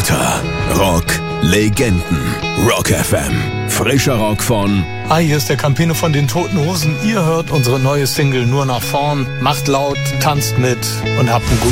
Lauter Rock Legenden. Rock FM. Frischer Rock von... Hi, hier ist der Campino von den Toten Hosen. Ihr hört unsere neue Single Nur nach vorn. Macht laut, tanzt mit und habt einen guten